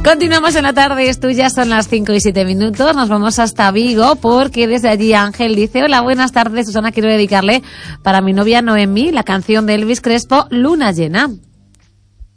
Continuamos en la tarde, es tuya, son las 5:07. Nos vamos hasta Vigo porque desde allí Ángel dice: hola, buenas tardes, Susana, quiero dedicarle para mi novia Noemí la canción de Elvis Crespo, Luna Llena.